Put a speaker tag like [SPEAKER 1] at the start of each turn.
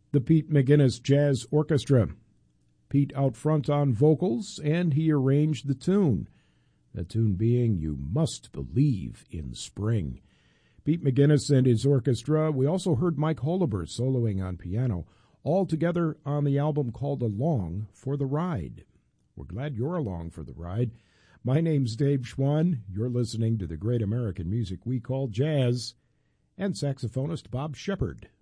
[SPEAKER 1] the Pete McGinnis Jazz Orchestra. Pete out front on vocals, and he arranged the tune. The tune being You Must Believe in Spring. Pete McGinnis and his orchestra. We also heard Mike Holober soloing on piano, all together on the album called Along for the Ride. We're glad you're along for the ride. My name's Dave Schwann. You're listening to the great American music we call jazz, and saxophonist Bob Shepard.